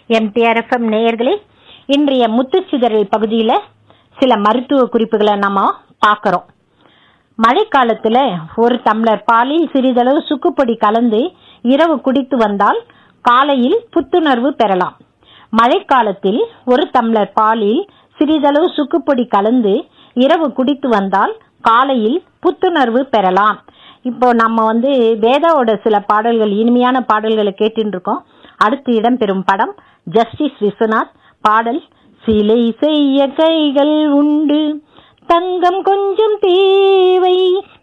MTRFM நேயர்களே, இன்றைய முத்துச்சிதறல் பகுதியில் சில மருத்துவ குறிப்புகளை நம்ம பார்க்குறோம். மழைக்காலத்தில் ஒரு டம்ளர் பாலில் சிறிதளவு சுக்குப்பொடி கலந்து இரவு குடித்து வந்தால் காலையில் புத்துணர்வு பெறலாம். மழைக்காலத்தில் ஒரு டம்ளர் பாலில் சிறிதளவு சுக்குப்பொடி கலந்து இரவு குடித்து வந்தால் காலையில் புத்துணர்வு பெறலாம். இப்போ நம்ம வேதாவோட சில பாடல்கள், இனிமையான பாடல்களை கேட்டுட்டு இருக்கோம். அடுத்து இடம்பெறும் படம் ஜஸ்டிஸ் விஸ்வநாத். பாடல் சிலை செய்ய கைகள் உண்டு, தங்கம் கொஞ்சம் தேவை,